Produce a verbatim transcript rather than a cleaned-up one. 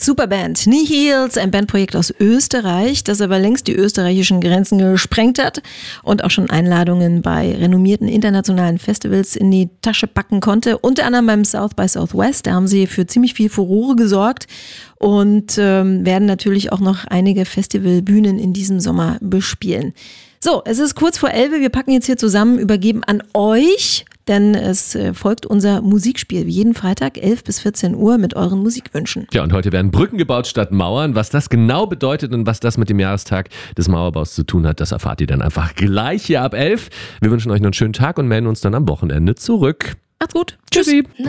Superband Nihils, ein Bandprojekt aus Österreich, das aber längst die österreichischen Grenzen gesprengt hat und auch schon Einladungen bei renommierten internationalen Festivals in die Tasche packen konnte. Unter anderem beim South by Southwest, da haben sie für ziemlich viel Furore gesorgt und ähm, werden natürlich auch noch einige Festivalbühnen in diesem Sommer bespielen. So, es ist kurz vor elf, wir packen jetzt hier zusammen, übergeben an euch, denn es folgt unser Musikspiel wie jeden Freitag, elf bis vierzehn Uhr mit euren Musikwünschen. Ja, und heute werden Brücken gebaut statt Mauern. Was das genau bedeutet und was das mit dem Jahrestag des Mauerbaus zu tun hat, das erfahrt ihr dann einfach gleich hier ab elf. Wir wünschen euch noch einen schönen Tag und melden uns dann am Wochenende zurück. Macht's gut. Tschüssi.